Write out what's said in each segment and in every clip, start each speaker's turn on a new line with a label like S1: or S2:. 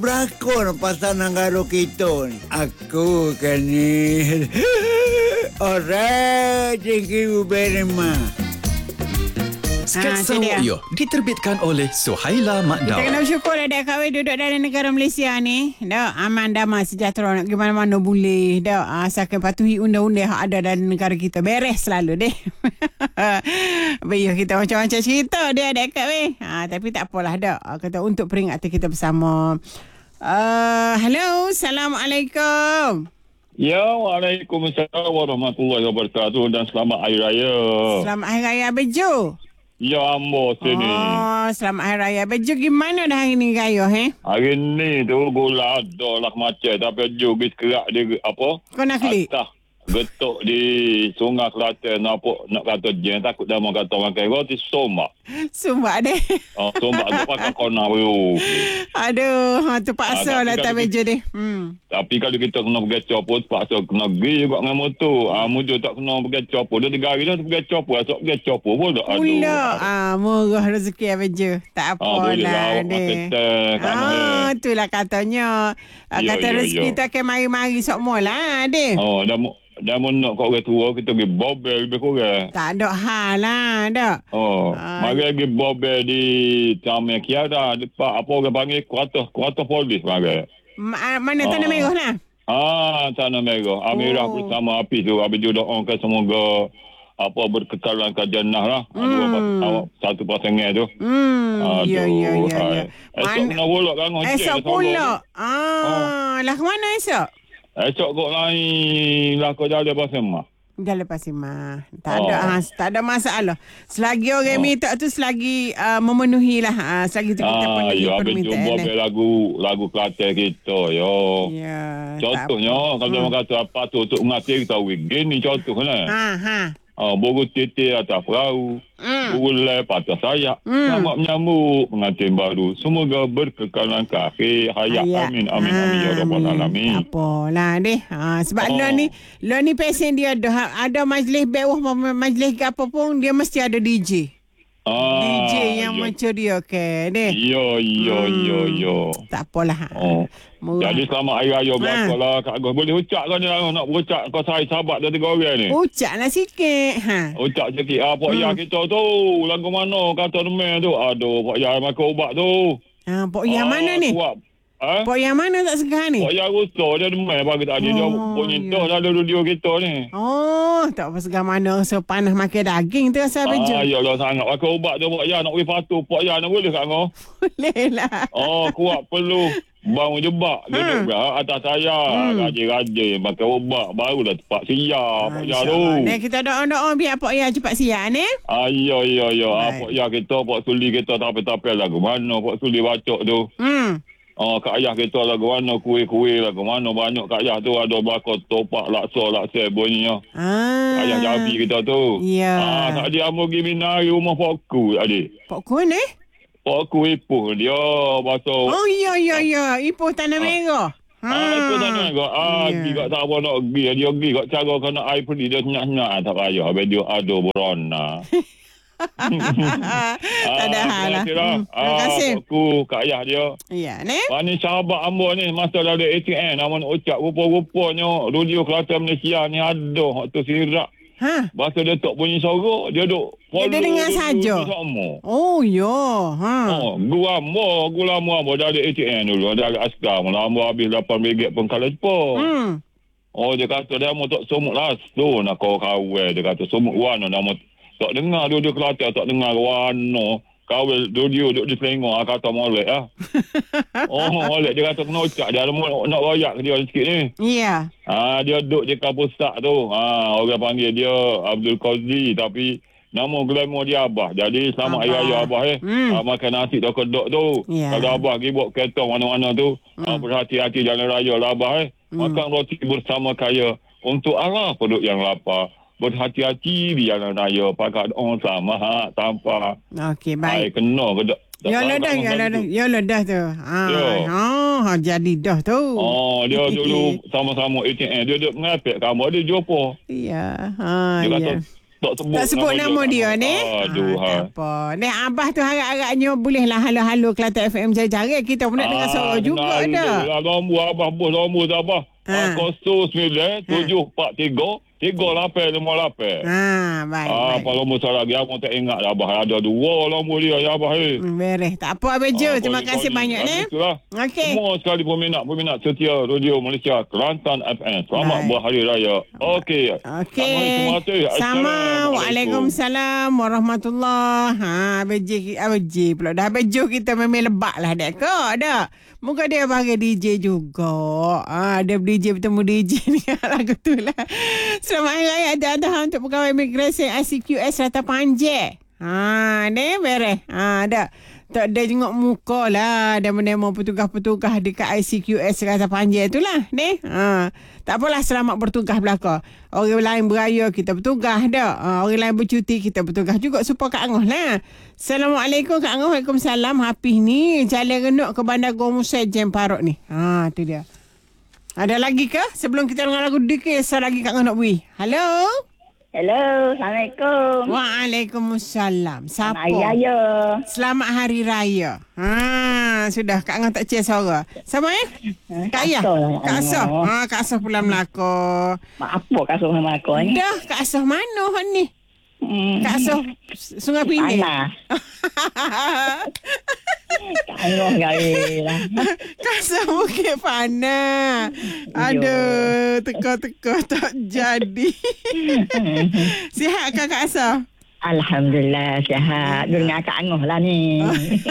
S1: Berakor pasal nanggaro kita ni. Aku kan ni. Alright, thank you very much.
S2: Sketsa Wokyo diterbitkan oleh Suhaila Makdau.
S3: Kita kena bersyukur ada kahwin duduk dalam negara Malaysia ni. Dah aman, damai, sejahtera. Nak pergi mana-mana boleh. Dah asalkan patuhi undang-undang yang ada dalam negara kita. Beres selalu deh. Biar kita macam-macam cerita dia ada kahwin. Tapi tak apalah dah. Kata untuk peringatan kita bersama. Hello, Assalamualaikum.
S4: Ya, Waalaikumsalam warahmatullahi wabarakatuh dan selamat Hari Raya.
S3: Selamat Hari Raya Bejo.
S4: Ya, ambo sini.
S3: Oh, selamat Hari Raya Bejo. Gimana dah hari ni raya,
S4: Hari ni tu gula ada lah macam tapi juga kerak dia apa?
S3: Kau nak klik?
S4: Atas getuk di Sungai Kelantan nak kata jen takut dah mau kata makan roti somak.
S3: Sumbak deh.
S4: Somak tu pakai kona baru.
S3: Aduh, terpaksa lah tak Bejo deh.
S4: Tapi kalau kita kena pergi copot, paksa kena pergi juga dengan motor. Mudah tak kena pergi copot. Dia 3 hari dah pergi copot. Esok pergi copot pun tak.
S3: Pula. Murah rezeki apa je. Tak apalah deh. Itulah katanya. Kata rezeki tu akan mari-mari semua lah deh.
S4: Dah nak kat orang tua, kita pergi bobel lebih kurang.
S3: Tak ada hal lah, dah.
S4: Mari pergi bobel di Taman Kiara. Depan apa orang panggil kuartus polis mari.
S3: Mana Tanah Merah lah?
S4: Tanah Merah. Amirah bersama api tu. Habis dia doakan semoga berkekalan ke jannah lah. 1 pasangan tu.
S3: Ya.
S4: Esok kena pulak kan.
S3: Esok pulak. Lah ke mana esok?
S4: Esok kau lain lah kau jalan pasal mah.
S3: Jalan pasal mah. Tak ada masalah. Selagi orang minta tu selagi memenuhi lah. Selagi tu kita penuhi permintaan.
S4: Habis jumpa lagu Kelantan kita yo.
S3: Ya.
S4: Contohnya kalau orang kata apa tu untuk mengatir kita gini contohnya. Burung titik atas perahu, burung lep atas sayap, selamat menyambut pengantin baru. Semoga berkekalan ke akhir hayat. Amin ya rabbal alamin.
S3: Tak apalah deh. Sebab lo ni pesen dia ada majlis bewah, majlis ke apa pun dia mesti ada DJ. DJ yang menceriakan deh.
S4: Yo.
S3: Tak apalah.
S4: Jadi selamat Hari Raya belakang lah Kak Agus. Boleh ucap kan dia nak berucap kau saya sahabat dia 3 orang ni.
S3: Ucap lah sikit.
S4: Ucap sikit. Pak Yah kita tu lagu mana kata demam tu. Aduh Pak Yah makan ubat tu.
S3: Pak Yah mana ni? Pak Yah mana tak segar ni?
S4: Pak Yah rusak dia demam pagi tadi. Dia bunyi dah dalam radio kita ni.
S3: Tak apa segar mana. So panas makan daging tu rasa Bejo.
S4: Yalah sangat makan ubat tu Pak Yah nak pergi patuh. Pak Yah nak boleh Kak Ngah?
S3: Boleh lah.
S4: Kuat perlu. Bangun jebak duduk atas saya rajin-rajin pakai ubat barulah tempat siap Pak Yah tu.
S3: Kita doa-doa biar Pak Yah cepat siap ni.
S4: Ya. Pak Yah kita Pak Suli kita tapi lagu mana Pak Suli bacok tu. Kak Ayah kita lagu mana kuih-kuih lagu mana banyak Kak Ayah tu ada bakar topak laksa bunyinya. Kak Ayah Jabi kita tu.
S3: Ya.
S4: Tadi amu pergi minari rumah Pak Ku tadi.
S3: Pak Ku ni?
S4: Pak Ku Ipuh dia basuh.
S3: Ya. Ipuh Tanah Merah.
S4: Itu Tanah Merah. Pergi kat tak apa nak pergi. Dia pergi kat cara kena air pergi. Dia senyap-senyap tak payah. Habis dia ada berona.
S3: Tak ada hal lah. Terima kasih.
S4: Pak Ku, Kak Ayah dia.
S3: Ya ni.
S4: Ni sahabat ambo ni. Masa dah ada ATM. Nama nak ucap rupa-rupanya. Radio Kelantan Malaysia ni ada. Waktu sirak. Bahasa dia tak bunyi suara, dia duk
S3: follow. Dia dengar saja.
S4: Gula ambo dah ada ATM dulu, ada askar. Mula ambo habis RM8 pun kalau cepat. Dia kata dia mau tak somuk lah. Tu nak kau kawal. Dia kata somuk warna nama tak dengar dia Kelantan, tak dengar warna. Kawal dia duduk di Selangor, kata molek lah. Molek dia kata kena ucap. Dia nak rayak dia sikit ni.
S3: Ya.
S4: Dia duduk di Kapusak tu. Orang panggil dia Abdul Qazi. Tapi nama glamour dia Abah. Jadi selamat Hari Raya Abah makan nasi dah kedok tu. Kalau Abah pergi buat kereta mana-mana tu. Berhati-hati jalan raya lah Abah. Makan roti bersama kaya. Untuk arah penduduk yang lapar. Berhati-hati di jalan raya. Pakai orang sama tanpa.
S3: Okey, baik.
S4: Kena ke tak?
S3: Ya ledah tu. Jadi dah tu.
S4: Dia dulu sama-sama ATM. Dia duduk mengapik kamu. Dia jumpa.
S3: Ya.
S4: Dia kata,
S3: Tak sebut nama dia ni.
S4: Aduh.
S3: Tak apa. Ni Abah tu harap-harapnya bolehlah halo-halo Kelantan FM jari-jari. Kita pun nak dengar suara juga dah.
S4: Nombor Abah bos nombor Abah. 09 743 3858.
S3: Baik.
S4: Apa nombor saya lagi abang tak ingat dah Abah. Ada 2 nombor dia ya Abah.
S3: Beres. Tak apa Abah Jo. Terima kasih banyak ni. Okey.
S4: Semua sekali peminat setia Radio Malaysia Kelantan FM. Selamat berhari raya. Okey.
S3: Sama. Waalaikumsalam warahmatullahi. Abah J pula. Dah Abah Jo kita memang lebak lah dek ke. Dah. Muka dia bagi DJ juga. Dia DJ bertemu DJ ni. Lagu tu lah. Selamat Hari Raya Adah-Adah untuk pegawai imigresen ICQS Rata Panjang. Ni beres. Dah. Tak ada jenguk muka lah. Dia menemo petugas-petugas dekat ICQS Rata Panjang tu lah. Ni. Tak apalah selamat bertugas belaka. Orang lain beraya kita bertugas dah. Orang lain bercuti kita bertugas juga supaya Kak Angah lah. Assalamualaikum Kak Angah. Waalaikumsalam. Hafiz ni jalan renuk ke Bandar Gua Musa Jem Parok ni. Tu dia. Ada lagi ke? Sebelum kita dengar lagu dikit, lagi Kak Angah nak beri. Halo.
S5: Hello, Assalamualaikum.
S3: Waalaikumsalam. Siapa?
S5: Hari Raya.
S3: Selamat Hari Raya. Sudah Kak Angah tak cia suara. Sama Kak Ayah? Kak Asah. Kak Asah pula melaka.
S5: Mak apa Kak Asah melaka ni?
S3: Dah, Kak Asah mana ni? Kak Asah Sungai Pinang.
S5: Kak Angah gaya lah.
S3: Kak Asah Bukit Panah. Aduh, teka-teka tak jadi. Sihat Kak Asah?
S5: Alhamdulillah sihat. Dengar Kak Angah lah ni.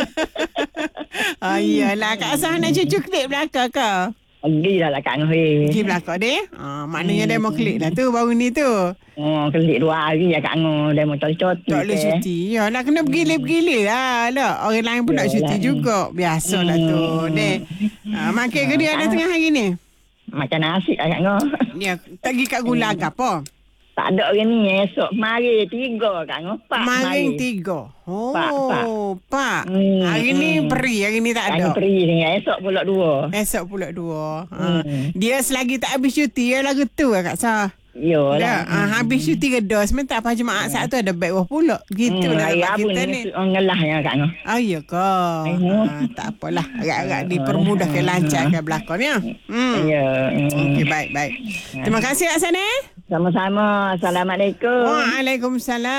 S3: Iyalah, Kak Asah nak cucu klip belakang ke?
S5: Pergi dah lah Kak Angah.
S3: Pergi belakang dia? Maknanya dia mau klik dah tu baru ni tu.
S5: Kelik 2 hari ya Kak Angah. Dia mau cuti.
S3: Tak boleh cuti. Ya, nak kena bergilir-bergilir lah. Orang lain pun nak cuti juga. Biasalah tu. Makan ke dia ada tengah hari ni?
S5: Makan nasi lah Kak Angah.
S3: Dia pergi kat gula ke apa?
S5: Tak ada orang ni. Esok mari 3 Kak Angah.
S3: Mari 3. Pak. Hari ni peri. Hari ni tak ada.
S5: Hari peri ni. Esok pula 2.
S3: Dia selagi tak habis cuti. Ya lagu tu lah Kak Sah.
S5: Yolah.
S3: Habis cuti ke dah. Sementara Pak Jemaat saat tu ada baik wah pula. Gitu lah kita ni.
S5: Ngelah ya Kak Angah.
S3: Ya ke? Tak apalah. Agak-agak dipermudahkan lancarkan belakangnya.
S5: Ya.
S3: Okey, baik. Terima kasih Kak Sana.
S5: Sama-sama. Assalamualaikum.
S3: Waalaikumsalam.